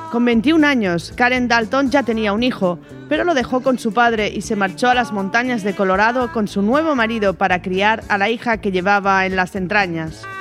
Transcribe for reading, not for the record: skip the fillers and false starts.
Con 21 años, Karen Dalton ya tenía un hijo, pero lo dejó con su padre y se marchó a las montañas de Colorado con su nuevo marido para criar a la hija que llevaba en las entrañas.